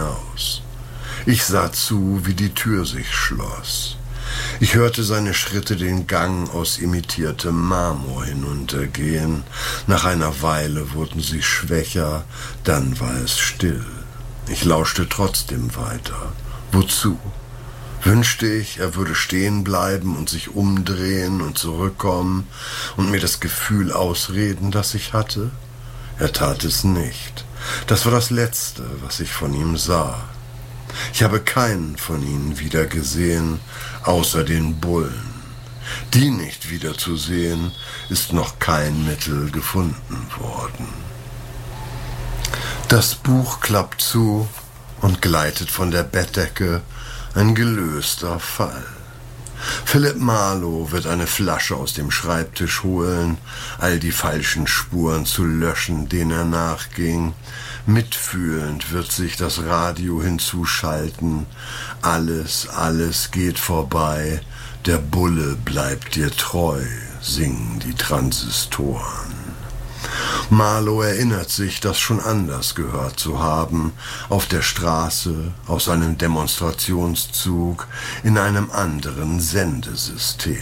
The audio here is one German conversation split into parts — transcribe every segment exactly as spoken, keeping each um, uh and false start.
hinaus. Ich sah zu, wie die Tür sich schloss. Ich hörte seine Schritte den Gang aus imitiertem Marmor hinuntergehen. Nach einer Weile wurden sie schwächer, dann war es still. Ich lauschte trotzdem weiter. Wozu? Wünschte ich, er würde stehen bleiben und sich umdrehen und zurückkommen und mir das Gefühl ausreden, das ich hatte? Er tat es nicht. Das war das Letzte, was ich von ihm sah. Ich habe keinen von ihnen wieder gesehen, außer den Bullen. Die nicht wiederzusehen, ist noch kein Mittel gefunden worden. Das Buch klappt zu und gleitet von der Bettdecke, ein gelöster Fall. Philip Marlowe wird eine Flasche aus dem Schreibtisch holen, all die falschen Spuren zu löschen, denen er nachging. Mitfühlend wird sich das Radio hinzuschalten. Alles, alles geht vorbei. Der Bulle bleibt dir treu, singen die Transistoren. Marlowe erinnert sich, das schon anders gehört zu haben, auf der Straße, aus einem Demonstrationszug, in einem anderen Sendesystem.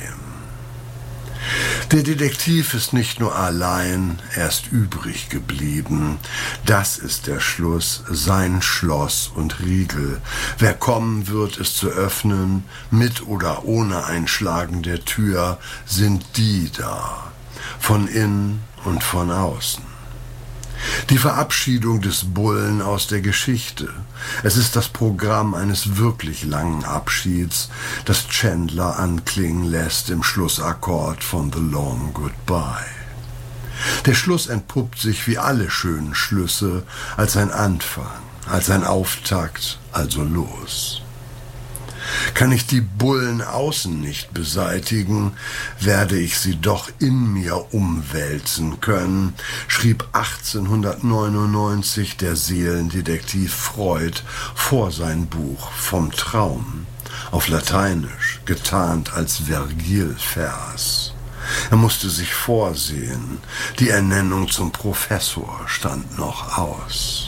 Der Detektiv ist nicht nur allein, er ist übrig geblieben. Das ist der Schluss, sein Schloss und Riegel. Wer kommen wird, es zu öffnen, mit oder ohne Einschlagen der Tür, sind die da, von innen und von außen. Die Verabschiedung des Bullen aus der Geschichte. Es ist das Programm eines wirklich langen Abschieds, das Chandler anklingen lässt im Schlussakkord von The Long Goodbye. Der Schluss entpuppt sich wie alle schönen Schlüsse als ein Anfang, als ein Auftakt, also los. Kann ich die Bullen außen nicht beseitigen, werde ich sie doch in mir umwälzen können, schrieb achtzehnhundertneunundneunzig der Seelendetektiv Freud vor sein Buch Vom Traum, auf Lateinisch, getarnt als Vergilvers. Er musste sich vorsehen, die Ernennung zum Professor stand noch aus.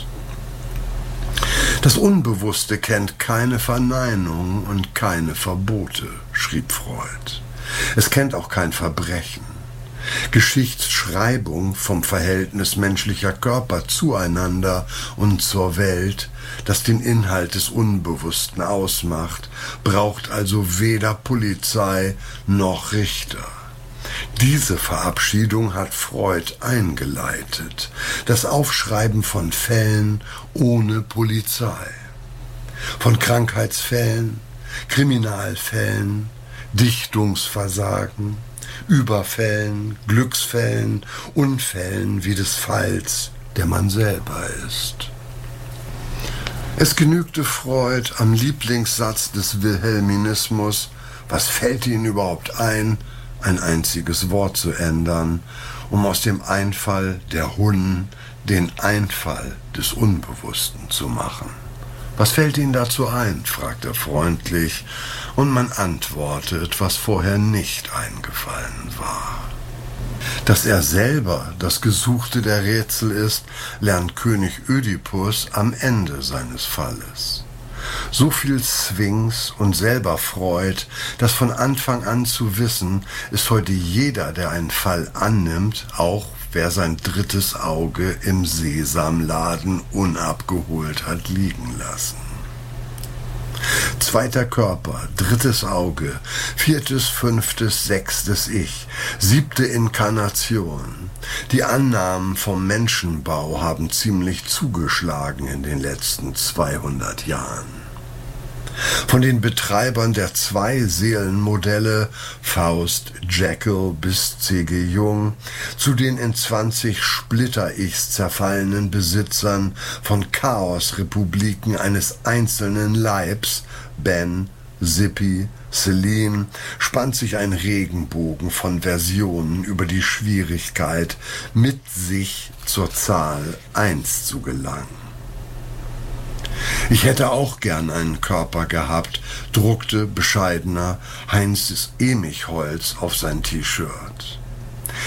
Das Unbewusste kennt keine Verneinung und keine Verbote, schrieb Freud. Es kennt auch kein Verbrechen. Geschichtsschreibung vom Verhältnis menschlicher Körper zueinander und zur Welt, das den Inhalt des Unbewussten ausmacht, braucht also weder Polizei noch Richter. Diese Verabschiedung hat Freud eingeleitet, das Aufschreiben von Fällen ohne Polizei, von Krankheitsfällen, Kriminalfällen, Dichtungsversagen, Überfällen, Glücksfällen, Unfällen wie des Falls, der man selber ist. Es genügte Freud am Lieblingssatz des Wilhelminismus, was fällt Ihnen überhaupt ein, ein einziges Wort zu ändern, um aus dem Einfall der Hunnen den Einfall des Unbewussten zu machen. Was fällt Ihnen dazu ein, fragt er freundlich, und man antwortet, was vorher nicht eingefallen war. Dass er selber das Gesuchte der Rätsel ist, lernt König Ödipus am Ende seines Falles. So viel Sphinx und selber Freud, das von Anfang an zu wissen, ist heute jeder, der einen Fall annimmt, auch wer sein drittes Auge im Sesamladen unabgeholt hat liegen lassen. Zweiter Körper, drittes Auge, viertes, fünftes, sechstes Ich, siebte Inkarnation. Die Annahmen vom Menschenbau haben ziemlich zugeschlagen in den letzten zweihundert Jahren. Von den Betreibern der Zwei-Seelen-Modelle, Faust, Jekyll bis C G Jung, zu den in zwanzig Splitter-Ichs zerfallenen Besitzern von Chaos-Republiken eines einzelnen Leibs, Ben, Zippy, Selim, spannt sich ein Regenbogen von Versionen über die Schwierigkeit, mit sich zur Zahl eins zu gelangen. Ich hätte auch gern einen Körper gehabt, druckte bescheidener Heinz Emichholz auf sein T-Shirt.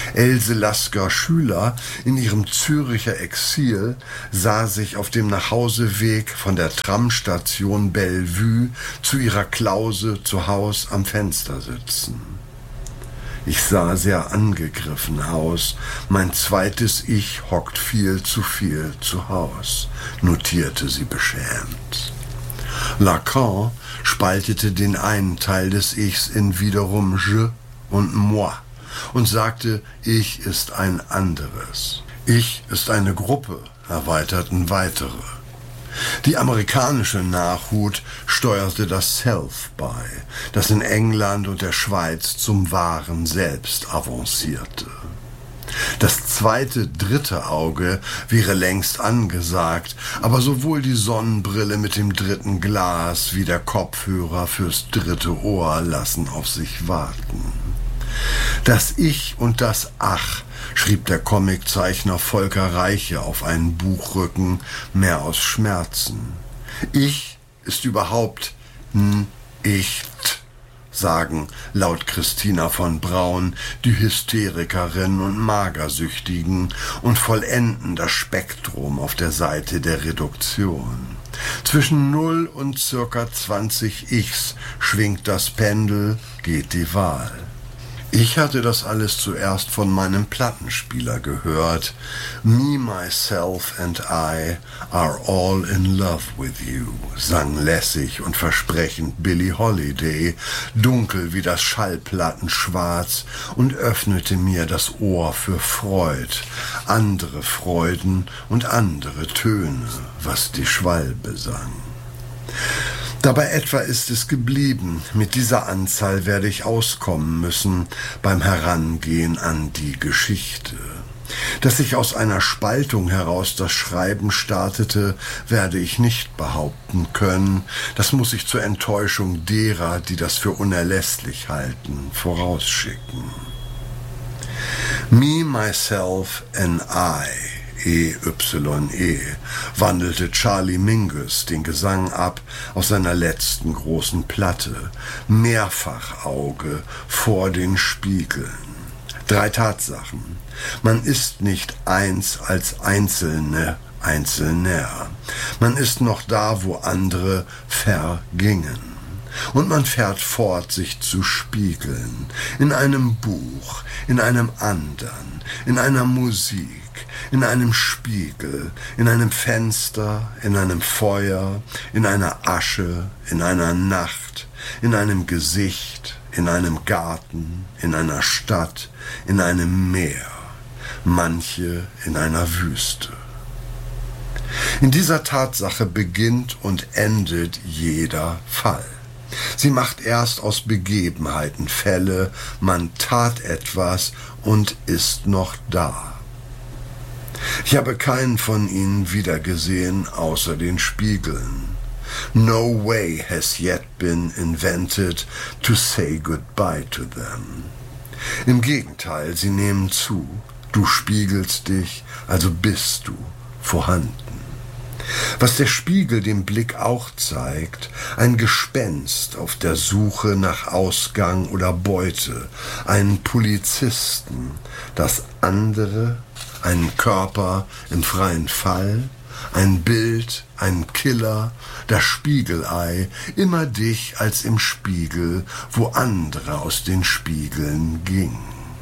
Else Lasker-Schüler in ihrem Züricher Exil sah sich auf dem Nachhauseweg von der Tramstation Bellevue zu ihrer Klause zu Haus am Fenster sitzen. Ich sah sehr angegriffen aus. Mein zweites Ich hockt viel zu viel zu Haus, notierte sie beschämt. Lacan spaltete den einen Teil des Ichs in wiederum Je und Moi und sagte, Ich ist ein anderes. Ich ist eine Gruppe, erweiterten weitere. Die amerikanische Nachhut steuerte das Self bei, das in England und der Schweiz zum wahren Selbst avancierte. Das zweite, dritte Auge wäre längst angesagt, aber sowohl die Sonnenbrille mit dem dritten Glas wie der Kopfhörer fürs dritte Ohr lassen auf sich warten. Das Ich und das Ach, schrieb der Comiczeichner Volker Reiche auf einen Buchrücken, mehr aus Schmerzen. Ich ist überhaupt n-ich-t, sagen laut Christina von Braun die Hysterikerinnen und Magersüchtigen und vollenden das Spektrum auf der Seite der Reduktion. Zwischen null und circa zwanzig Ichs schwingt das Pendel, geht die Wahl. Ich hatte das alles zuerst von meinem Plattenspieler gehört. Me, myself and I are all in love with you, sang lässig und versprechend Billie Holiday, dunkel wie das Schallplattenschwarz, und öffnete mir das Ohr für Freud, andere Freuden und andere Töne, was die Schwalbe sang. Dabei etwa ist es geblieben. Mit dieser Anzahl werde ich auskommen müssen beim Herangehen an die Geschichte. Dass ich aus einer Spaltung heraus das Schreiben startete, werde ich nicht behaupten können. Das muss ich zur Enttäuschung derer, die das für unerlässlich halten, vorausschicken. Me, myself and I, E Y E, wandelte Charlie Mingus den Gesang ab aus seiner letzten großen Platte. Mehrfachauge vor den Spiegeln. Drei Tatsachen. Man ist nicht eins als Einzelne, Einzelner. Man ist noch da, wo andere vergingen. Und man fährt fort, sich zu spiegeln. In einem Buch, in einem anderen, in einer Musik, in einem Spiegel, in einem Fenster, in einem Feuer, in einer Asche, in einer Nacht, in einem Gesicht, in einem Garten, in einer Stadt, in einem Meer, manche in einer Wüste. In dieser Tatsache beginnt und endet jeder Fall. Sie macht erst aus Begebenheiten Fälle, man tat etwas und ist noch da. Ich habe keinen von ihnen wiedergesehen, außer den Spiegeln. No way has yet been invented to say goodbye to them. Im Gegenteil, sie nehmen zu. Du spiegelst dich, also bist du vorhanden. Was der Spiegel dem Blick auch zeigt, ein Gespenst auf der Suche nach Ausgang oder Beute, einen Polizisten, das andere, einen Körper im freien Fall, ein Bild, ein Killer, das Spiegelei, immer dich als im Spiegel, wo andere aus den Spiegeln gingen.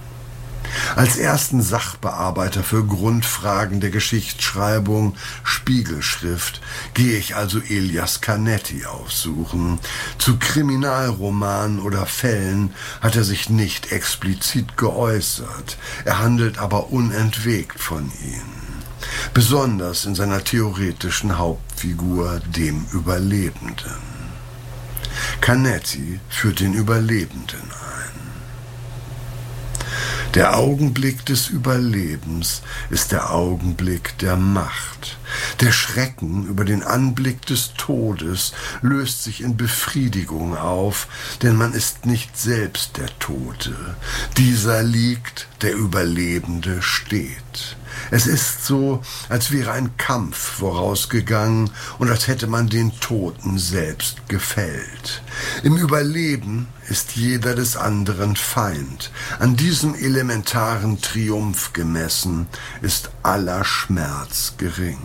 Als ersten Sachbearbeiter für Grundfragen der Geschichtsschreibung, Spiegelschrift, gehe ich also Elias Canetti aufsuchen. Zu Kriminalromanen oder Fällen hat er sich nicht explizit geäußert, er handelt aber unentwegt von ihnen. Besonders in seiner theoretischen Hauptfigur, dem Überlebenden. Canetti führt den Überlebenden ein. Der Augenblick des Überlebens ist der Augenblick der Macht. Der Schrecken über den Anblick des Todes löst sich in Befriedigung auf, denn man ist nicht selbst der Tote. Dieser liegt, der Überlebende steht. Es ist so, als wäre ein Kampf vorausgegangen und als hätte man den Toten selbst gefällt. Im Überleben ist jeder des anderen Feind. An diesem elementaren Triumph gemessen ist aller Schmerz gering.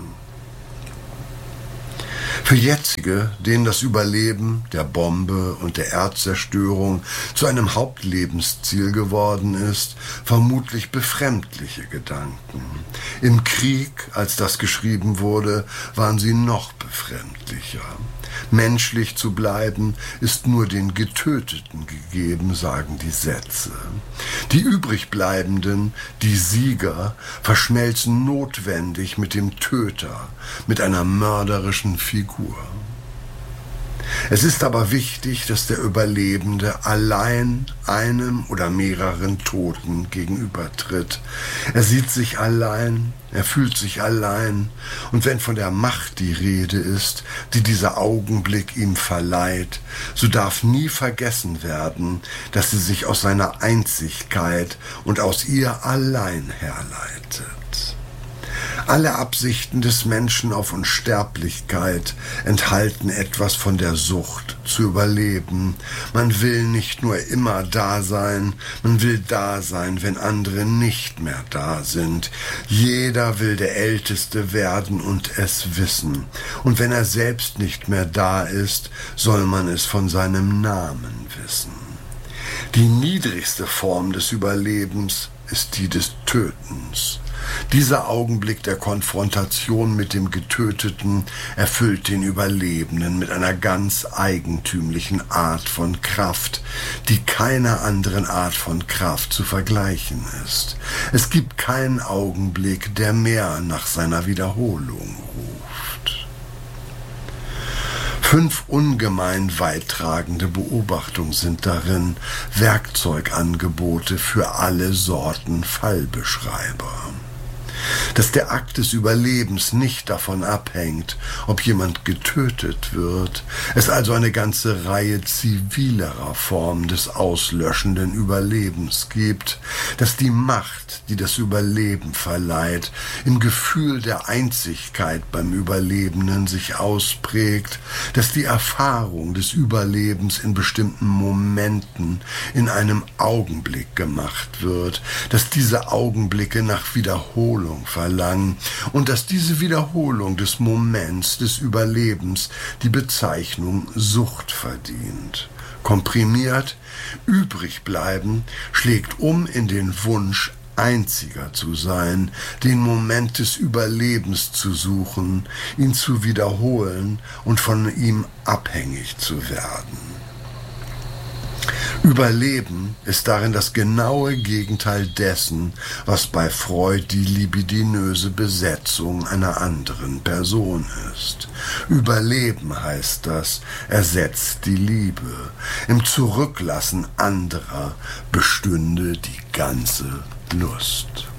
Für jetzige, denen das Überleben der Bombe und der Erdzerstörung zu einem Hauptlebensziel geworden ist, vermutlich befremdliche Gedanken. Im Krieg, als das geschrieben wurde, waren sie noch befremdlicher. Menschlich zu bleiben, ist nur den Getöteten gegeben, sagen die Sätze. Die übrigbleibenden, die Sieger, verschmelzen notwendig mit dem Töter, mit einer mörderischen Figur. Es ist aber wichtig, dass der Überlebende allein einem oder mehreren Toten gegenübertritt. Er sieht sich allein, er fühlt sich allein, und wenn von der Macht die Rede ist, die dieser Augenblick ihm verleiht, so darf nie vergessen werden, dass sie sich aus seiner Einzigkeit und aus ihr allein herleitet. Alle Absichten des Menschen auf Unsterblichkeit enthalten etwas von der Sucht zu überleben. Man will nicht nur immer da sein, man will da sein, wenn andere nicht mehr da sind. Jeder will der Älteste werden und es wissen. Und wenn er selbst nicht mehr da ist, soll man es von seinem Namen wissen. Die niedrigste Form des Überlebens ist die des Tötens. Dieser Augenblick der Konfrontation mit dem Getöteten erfüllt den Überlebenden mit einer ganz eigentümlichen Art von Kraft, die keiner anderen Art von Kraft zu vergleichen ist. Es gibt keinen Augenblick, der mehr nach seiner Wiederholung ruft. Fünf ungemein weittragende Beobachtungen sind darin, Werkzeugangebote für alle Sorten Fallbeschreiber. Dass der Akt des Überlebens nicht davon abhängt, ob jemand getötet wird, es also eine ganze Reihe zivilerer Formen des auslöschenden Überlebens gibt, dass die Macht, die das Überleben verleiht, im Gefühl der Einzigkeit beim Überlebenden sich ausprägt, dass die Erfahrung des Überlebens in bestimmten Momenten in einem Augenblick gemacht wird, dass diese Augenblicke nach Wiederholung verlangen und dass diese Wiederholung des Moments des Überlebens die Bezeichnung Sucht verdient. Komprimiert, übrig bleiben, schlägt um in den Wunsch, Einziger zu sein, den Moment des Überlebens zu suchen, ihn zu wiederholen und von ihm abhängig zu werden. Überleben ist darin das genaue Gegenteil dessen, was bei Freud die libidinöse Besetzung einer anderen Person ist. Überleben heißt das, ersetzt die Liebe. Im Zurücklassen anderer bestünde die ganze Lust.